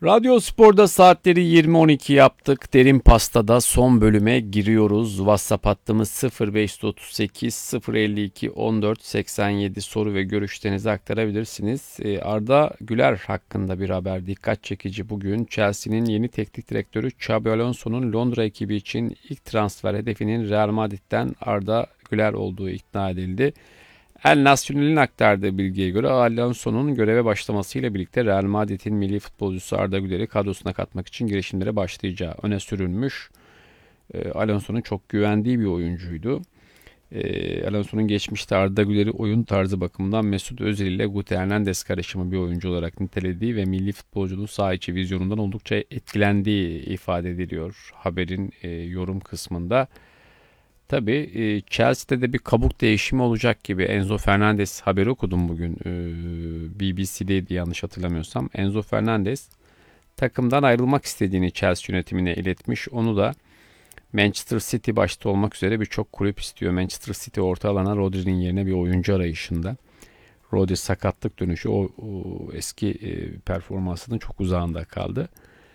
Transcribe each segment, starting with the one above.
Radyo Spor'da saatleri 20.12 yaptık. Derin Pasta'da son bölüme giriyoruz. WhatsApp hattımız 0538 052 14 87 soru ve görüşlerinizi aktarabilirsiniz. Arda Güler hakkında bir haber dikkat çekici bugün. Chelsea'nin yeni teknik direktörü Xabi Alonso'nun Londra ekibi için ilk transfer hedefinin Real Madrid'den Arda Güler olduğu ikna edildi. El Nacional'in aktardığı bilgiye göre Alonso'nun göreve başlamasıyla birlikte Real Madrid'in milli futbolcusu Arda Güler'i kadrosuna katmak için girişimlere başlayacağı öne sürülmüş. Alonso'nun çok güvendiği bir oyuncuydu. Alonso'nun geçmişte Arda Güler'i oyun tarzı bakımından Mesut Özil ile Guti Hernandez karışımı bir oyuncu olarak nitelediği ve milli futbolcunun saha içi vizyonundan oldukça etkilendiği ifade ediliyor haberin yorum kısmında. Tabii Chelsea'de de bir kabuk değişimi olacak gibi. Enzo Fernandez haberi okudum bugün. BBC'deydi yanlış hatırlamıyorsam. Enzo Fernandez takımdan ayrılmak istediğini Chelsea yönetimine iletmiş. Onu da Manchester City başta olmak üzere birçok kulüp istiyor. Manchester City orta alana Rodri'nin yerine bir oyuncu arayışında. Rodri sakatlık dönüşü o eski performansının çok uzağında kaldı.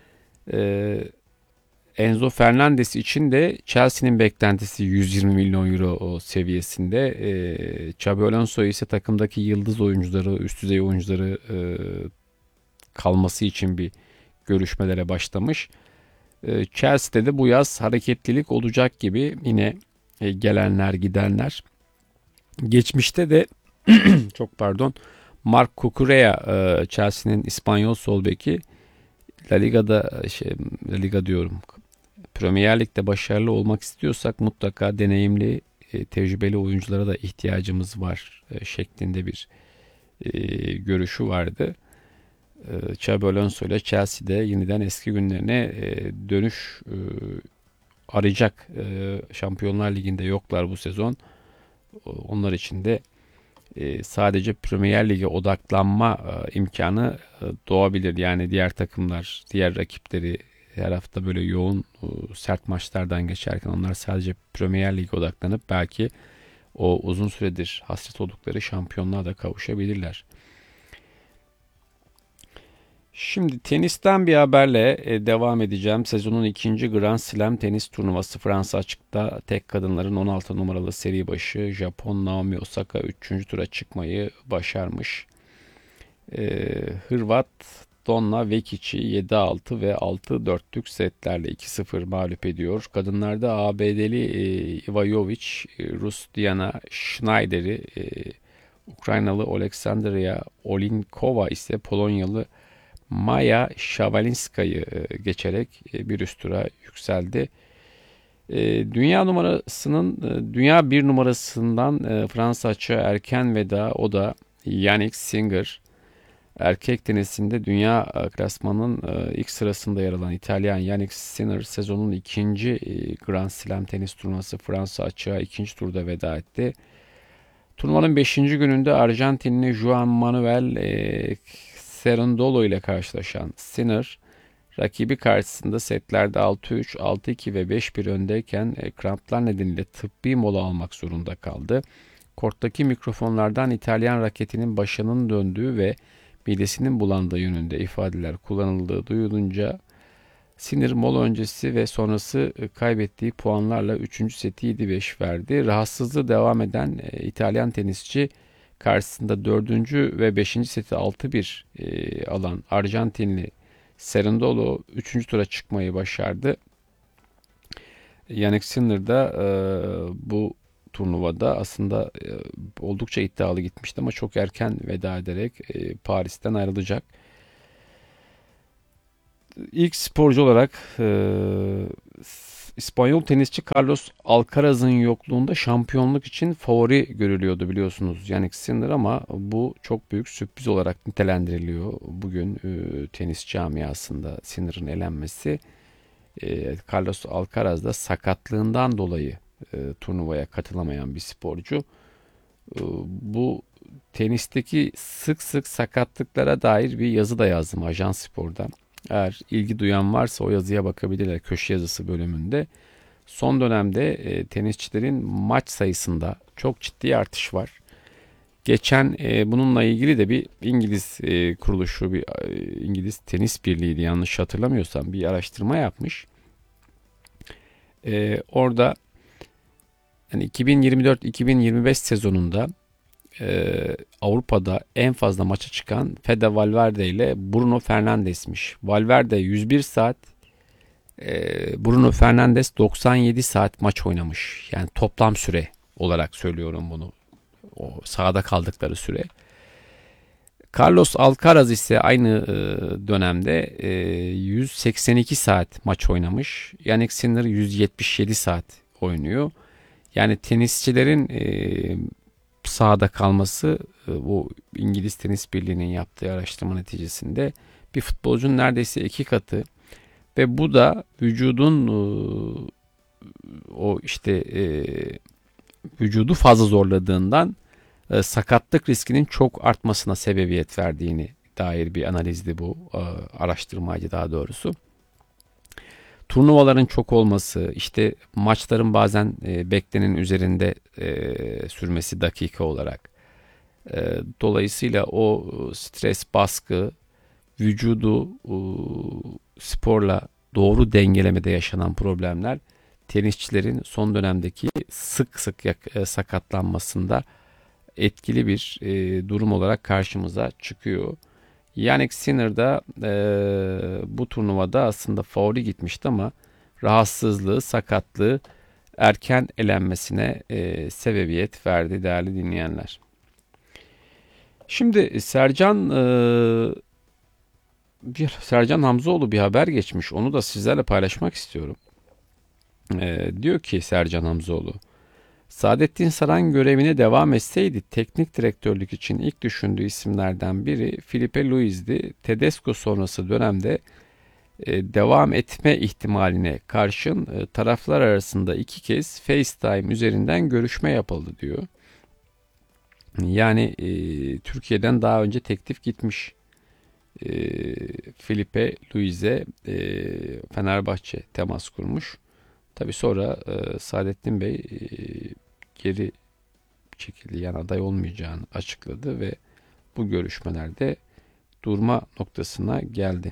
Enzo Fernandez için de Chelsea'nin beklentisi 120 milyon euro seviyesinde. Xabi Alonso ise takımdaki yıldız oyuncuları, üst düzey oyuncuları kalması için bir görüşmelere başlamış. Chelsea'de de bu yaz hareketlilik olacak gibi yine gelenler gidenler. Geçmişte de çok pardon Marc Cucurella Chelsea'nin İspanyol sol beki La Liga'da La Liga diyorum. Premier Lig'de başarılı olmak istiyorsak mutlaka deneyimli, tecrübeli oyunculara da ihtiyacımız var şeklinde bir görüşü vardı. Xabi Alonso ile Chelsea'de yeniden eski günlerine dönüş arayacak. Şampiyonlar Ligi'nde yoklar bu sezon. Onlar için de sadece Premier Lig'e odaklanma imkanı doğabilir. Yani diğer takımlar, diğer rakipleri her hafta böyle yoğun sert maçlardan geçerken onlar sadece Premier Lig'e odaklanıp belki o uzun süredir hasret oldukları şampiyonluğa da kavuşabilirler. Şimdi tenisten bir haberle devam edeceğim. Sezonun ikinci Grand Slam tenis turnuvası Fransa açıkta tek kadınların 16 numaralı seri başı Japon Naomi Osaka 3. tura çıkmayı başarmış. Hırvat Donna Vekic'i 7-6 ve 6-4'lük setlerle 2-0 mağlup ediyor. Kadınlarda ABD'li Ivajovic, Rus Diana Schneider'i, Ukraynalı Oleksandria Olinkova ise Polonyalı Maya Şavalinska'yı geçerek bir üst tura yükseldi. Dünya bir numarasından Fransa açığa erken veda o da Yannick Sinner. Erkek tenisinde dünya klasmanının ilk sırasında yer alan İtalyan Yannick Sinner sezonun ikinci Grand Slam tenis turnuvası Fransa açığa ikinci turda veda etti. Turnuvanın 5. gününde Arjantinli Juan Manuel Cerundolo ile karşılaşan Sinner, rakibi karşısında setlerde 6-3, 6-2 ve 5-1 öndeyken kramplar nedeniyle tıbbi mola almak zorunda kaldı. Korttaki mikrofonlardan İtalyan raketinin başının döndüğü ve midesinin bulandığı yönünde ifadeler kullanıldığı duyulunca Sinner mola öncesi ve sonrası kaybettiği puanlarla 3. seti 7-5 verdi. Rahatsızlığı devam eden İtalyan tenisçi karşısında 4. ve 5. seti 6-1 alan Arjantinli Cerundolo 3. tura çıkmayı başardı. Yannick Sinner da bu turnuvada aslında oldukça iddialı gitmişti ama çok erken veda ederek Paris'ten ayrılacak. İlk sporcu olarak İspanyol tenisçi Carlos Alcaraz'ın yokluğunda şampiyonluk için favori görülüyordu biliyorsunuz Yannick Sinner ama bu çok büyük sürpriz olarak nitelendiriliyor. Bugün tenis camiasında Sinner'ın elenmesi. Carlos Alcaraz da sakatlığından dolayı turnuvaya katılamayan bir sporcu. Bu tenisteki sık sık sakatlıklara dair bir yazı da yazdım Ajans Spor'dan. Eğer ilgi duyan varsa o yazıya bakabilirler köşe yazısı bölümünde. Son dönemde tenisçilerin maç sayısında çok ciddi artış var. Geçen bununla ilgili de bir İngiliz kuruluşu, bir İngiliz Tenis Birliği'ydi yanlış hatırlamıyorsam, bir araştırma yapmış. Orada yani 2024-2025 sezonunda Avrupa'da en fazla maça çıkan Fede Valverde ile Bruno Fernandes'miş. Valverde 101 saat, Bruno Fernandes 97 saat maç oynamış. Yani toplam süre olarak söylüyorum bunu. O sahada kaldıkları süre. Carlos Alcaraz ise aynı dönemde 182 saat maç oynamış. Jannik Sinner 177 saat oynuyor. Yani tenisçilerin sahada kalması, bu İngiliz Tenis Birliği'nin yaptığı araştırma neticesinde bir futbolcunun neredeyse 2 katı ve bu da vücudun o işte vücudu fazla zorladığından sakatlık riskinin çok artmasına sebebiyet verdiğini dair bir analizdi bu, araştırmaydı daha doğrusu. Turnuvaların çok olması, işte maçların bazen beklenenin üzerinde sürmesi dakika olarak. Dolayısıyla o stres, baskı, vücudu sporla doğru dengelemede yaşanan problemler tenisçilerin son dönemdeki sık sık sakatlanmasında etkili bir durum olarak karşımıza çıkıyor. Jannik Sinner da bu turnuvada aslında favori gitmişti ama rahatsızlığı, sakatlığı erken elenmesine sebebiyet verdi değerli dinleyenler. Şimdi Sercan Hamzoğlu bir haber geçmiş. Onu da sizlerle paylaşmak istiyorum. Diyor ki Sercan Hamzoğlu, Saadettin Saran görevine devam etseydi teknik direktörlük için ilk düşündüğü isimlerden biri Filipe Luiz'di. Tedesco sonrası dönemde devam etme ihtimaline karşın taraflar arasında 2 kez FaceTime üzerinden görüşme yapıldı diyor. Yani Türkiye'den daha önce teklif gitmiş Filipe Luiz'e, Fenerbahçe temas kurmuş. Tabi sonra Saadettin Bey geri çekildi, yani aday olmayacağını açıkladı ve bu görüşmelerde durma noktasına geldi.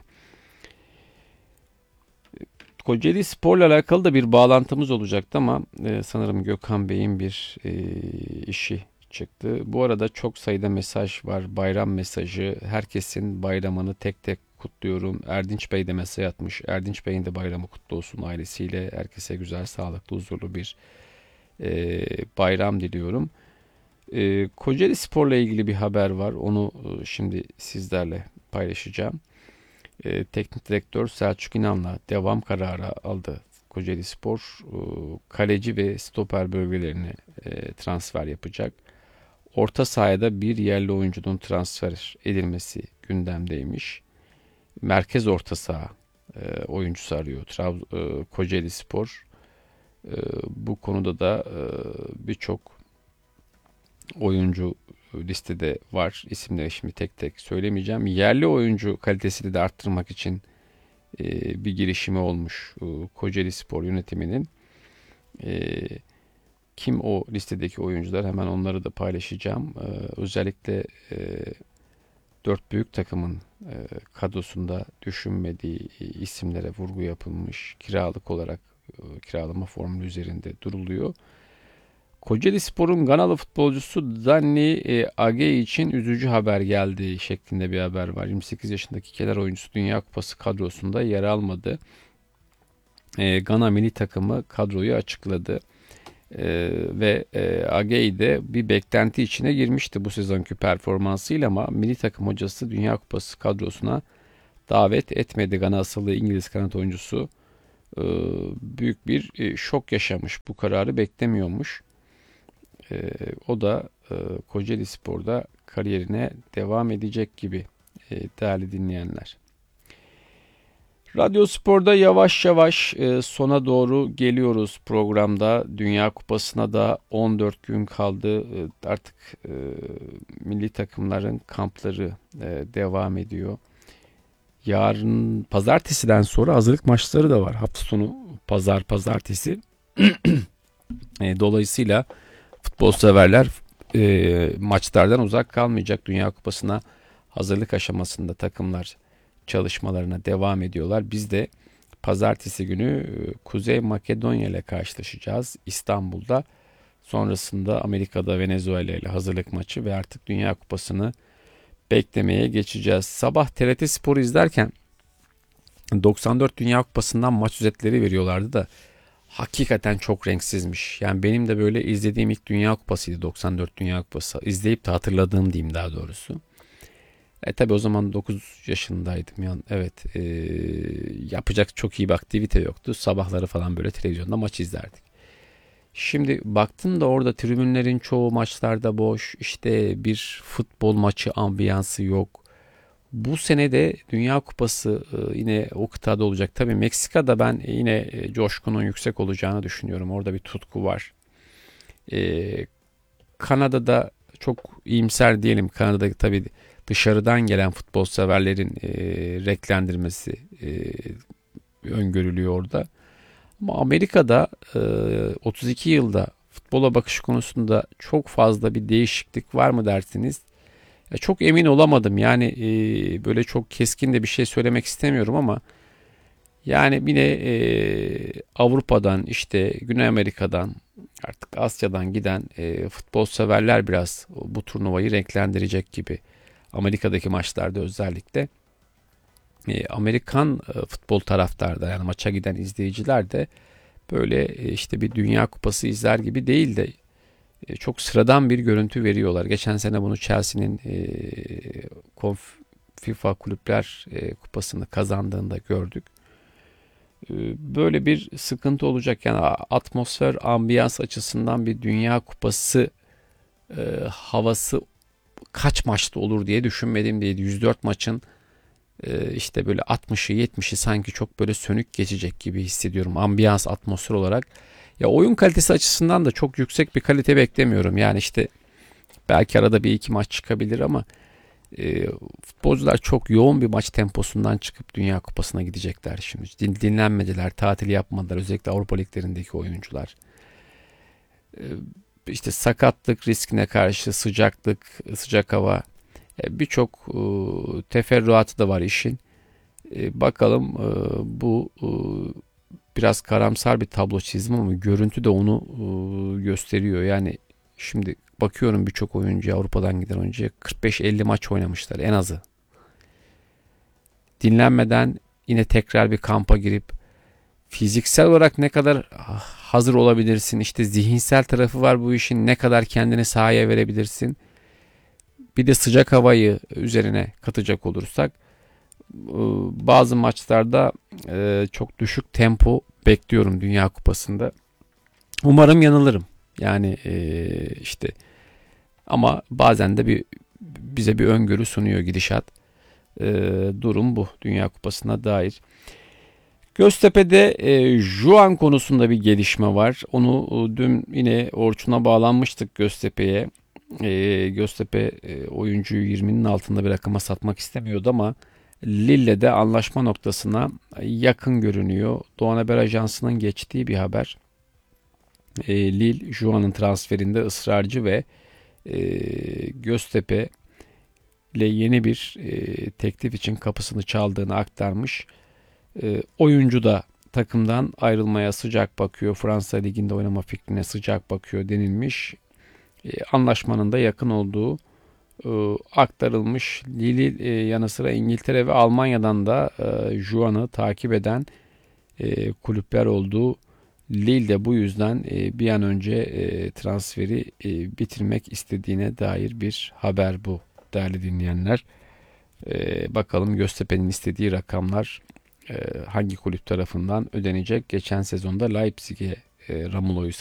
Kocaeli Spor'la alakalı da bir bağlantımız olacaktı ama sanırım Gökhan Bey'in bir işi çıktı. Bu arada çok sayıda mesaj var. Bayram mesajı. Herkesin bayramını tek tek kutluyorum. Erdinç Bey de mesaj atmış. Erdinç Bey'in de bayramı kutlu olsun ailesiyle. Herkese güzel, sağlıklı, huzurlu bir bayram diliyorum. Kocaeli Spor'la ilgili bir haber var. Onu şimdi sizlerle paylaşacağım. Teknik direktör Selçuk İnan'la devam kararı aldı Kocaeli Spor. Kaleci ve stoper bölgelerine transfer yapacak. Orta sahada bir yerli oyuncunun transfer edilmesi gündemdeymiş. Merkez orta saha oyuncusu arıyor Kocaeli Spor. Bu konuda da birçok oyuncu listede var. İsimleri şimdi tek tek söylemeyeceğim. Yerli oyuncu kalitesini de arttırmak için bir girişimi olmuş Kocaeli Spor yönetiminin. Kim o listedeki oyuncular? Hemen onları da paylaşacağım. Özellikle 4 büyük takımın kadrosunda düşünmediği isimlere vurgu yapılmış. Kiralık olarak kiralama formülü üzerinde duruluyor. Kocaeli Spor'un Ganalı futbolcusu Danny Age için üzücü haber geldi şeklinde bir haber var. 28 yaşındaki kenar oyuncusu Dünya Kupası kadrosunda yer almadı. Gana milli takımı kadroyu açıkladı. Ve Agey de bir beklenti içine girmişti bu sezonki performansıyla ama milli takım hocası Dünya Kupası kadrosuna davet etmedi. Gana asıllı İngiliz kanat oyuncusu büyük bir şok yaşamış. Bu kararı beklemiyormuş. O da Kocaeli Spor'da kariyerine devam edecek gibi değerli dinleyenler. Radyo Spor'da yavaş yavaş sona doğru geliyoruz programda. Dünya Kupası'na da 14 gün kaldı. Artık milli takımların kampları devam ediyor. Yarın pazartesiden sonra hazırlık maçları da var. Hafta sonu pazartesi. Dolayısıyla futbol severler maçlardan uzak kalmayacak. Dünya Kupası'na hazırlık aşamasında takımlar çalışmalarına devam ediyorlar. Biz de pazartesi günü Kuzey Makedonya ile karşılaşacağız İstanbul'da. Sonrasında Amerika'da Venezuela ile hazırlık maçı ve artık Dünya Kupası'nı beklemeye geçeceğiz. Sabah TRT Spor'u izlerken 94 Dünya Kupası'ndan maç özetleri veriyorlardı da hakikaten çok renksizmiş. Yani benim de böyle izlediğim ilk Dünya Kupası'ydı 94 Dünya Kupası. İzleyip de hatırladığım diyeyim daha doğrusu. Tabii o zaman 9 yaşındaydım yani. Evet, yapacak çok iyi bir aktivite yoktu. Sabahları falan böyle televizyonda maç izlerdik. Şimdi baktım da orada tribünlerin çoğu maçlarda boş. İşte bir futbol maçı ambiyansı yok. Bu sene de Dünya Kupası yine o kıtada olacak. Tabii Meksika'da ben yine coşkunun yüksek olacağını düşünüyorum. Orada bir tutku var. E, Kanada'da çok iyimser diyelim. Kanada'da tabii dışarıdan gelen futbol severlerin renklendirmesi öngörülüyor orada. Ama Amerika'da 32 yılda futbola bakış konusunda çok fazla bir değişiklik var mı dersiniz? Çok emin olamadım. Yani böyle çok keskin de bir şey söylemek istemiyorum ama yani yine Avrupa'dan işte Güney Amerika'dan artık Asya'dan giden futbol severler biraz bu turnuvayı renklendirecek gibi. Amerika'daki maçlarda özellikle Amerikan futbol taraftarda yani maça giden izleyiciler de böyle işte bir Dünya Kupası izler gibi değil de çok sıradan bir görüntü veriyorlar. Geçen sene bunu Chelsea'nin FIFA Kulüpler Kupası'nı kazandığında gördük. Böyle bir sıkıntı olacak. Yani atmosfer, ambiyans açısından bir Dünya Kupası havası kaç maçta olur diye düşünmedim değil. 104 maçın işte böyle 60'ı 70'i sanki çok böyle sönük geçecek gibi hissediyorum. Ambiyans, atmosfer olarak. Ya oyun kalitesi açısından da çok yüksek bir kalite beklemiyorum. Yani işte belki arada bir iki maç çıkabilir ama futbolcular çok yoğun bir maç temposundan çıkıp Dünya Kupası'na gidecekler şimdi. Dinlenmediler, tatil yapmadılar. Özellikle Avrupa liglerindeki oyuncular. E, işte sakatlık riskine karşı sıcaklık, sıcak hava birçok teferruatı da var işin. Bakalım bu biraz karamsar bir tablo çizdim ama görüntü de onu gösteriyor. Yani şimdi bakıyorum birçok oyuncu Avrupa'dan giden oyuncuya 45-50 maç oynamışlar en azı. Dinlenmeden yine tekrar bir kampa girip fiziksel olarak ne kadar hazır olabilirsin? İşte zihinsel tarafı var bu işin. Ne kadar kendini sahaya verebilirsin? Bir de sıcak havayı üzerine katacak olursak bazı maçlarda çok düşük tempo bekliyorum Dünya Kupası'nda. Umarım yanılırım. Yani işte ama bazen de bize bir öngörü sunuyor gidişat. Durum bu Dünya Kupası'na dair. Göztepe'de Juan konusunda bir gelişme var. Onu dün yine Orçun'a bağlanmıştık Göztepe'ye. Göztepe oyuncuyu 20'nin altında bir rakama satmak istemiyordu ama Lille'de de anlaşma noktasına yakın görünüyor. Doğan Haber Ajansı'nın geçtiği bir haber. Lille Juan'ın transferinde ısrarcı ve Göztepe ile yeni bir teklif için kapısını çaldığını aktarmış. Oyuncu da takımdan ayrılmaya sıcak bakıyor. Fransa Ligi'nde oynama fikrine sıcak bakıyor denilmiş. Anlaşmanın da yakın olduğu aktarılmış. Lille yanı sıra İngiltere ve Almanya'dan da Juan'ı takip eden kulüpler olduğu. Lille de bu yüzden bir an önce transferi bitirmek istediğine dair bir haber bu değerli dinleyenler. Bakalım Göztepe'nin istediği rakamlar hangi kulüp tarafından ödenecek? Geçen sezonda Leipzig'e Ramelo'yu